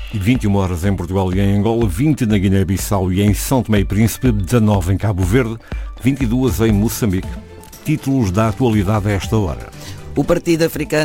21 horas em Portugal e em Angola, 20 na Guiné-Bissau e em São Tomé e Príncipe, 19 em Cabo Verde, 22 em Moçambique. Títulos da atualidade a esta hora. O Partido Africano